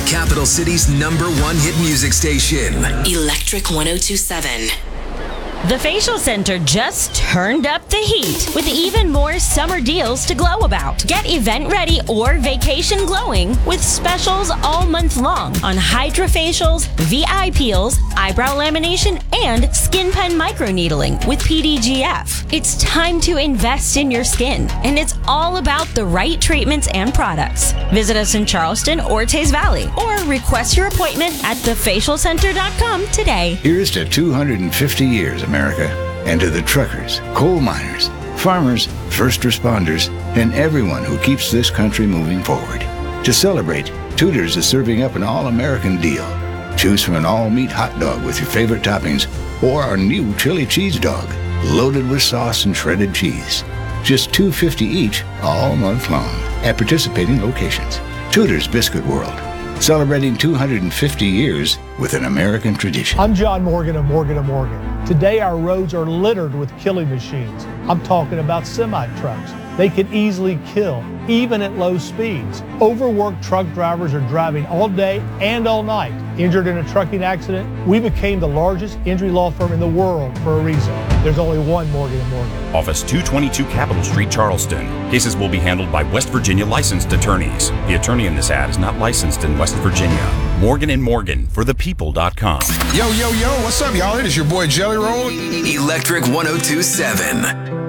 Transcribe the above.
Capital City's #1 hit music station. Electric 1027. The Facial Center just turned up the heat with even more summer deals to glow about. Get event ready or vacation glowing with specials all month long on hydrofacials, VI peels, eyebrow lamination, and skin pen microneedling with PDGF. It's time to invest in your skin, and it's all about the right treatments and products. Visit us in Charleston or Teays Valley, or request your appointment at thefacialcenter.com today. Here's to 250 years, America, and to the truckers, coal miners, farmers, first responders, and everyone who keeps this country moving forward. To celebrate, Tudor's is serving up an all-American deal. Choose from an all-meat hot dog with your favorite toppings, or our new chili cheese dog, loaded with sauce and shredded cheese. Just $2.50 each all month long at participating locations. Tudor's Biscuit World, celebrating 250 years with an American tradition. I'm John Morgan of Morgan & Morgan. Today our roads are littered with killing machines. I'm talking about semi-trucks. They can easily kill, even at low speeds. Overworked truck drivers are driving all day and all night. Injured in a trucking accident, we became the largest injury law firm in the world for a reason. There's only one Morgan & Morgan. Office 222 Capitol Street, Charleston. Cases will be handled by West Virginia licensed attorneys. The attorney in this ad is not licensed in West Virginia. Morgan & Morgan for thepeople.com. Yo, what's up, y'all? It is your boy Jelly Roll. Electric 1027.